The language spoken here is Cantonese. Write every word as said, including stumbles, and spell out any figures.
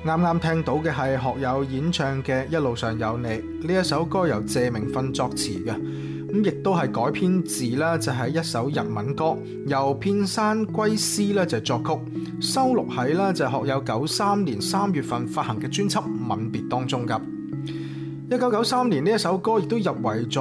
啱啱聽到嘅係學友演唱嘅《一路上有你》，呢一首歌由謝明訓作詞嘅，咁亦都係改編自啦，就係一首日文歌，由片山圭司咧就作曲，收錄喺啦就係學友九三年三月份發行嘅專輯《吻別》當中噶。一九九三年呢一首歌亦都入圍咗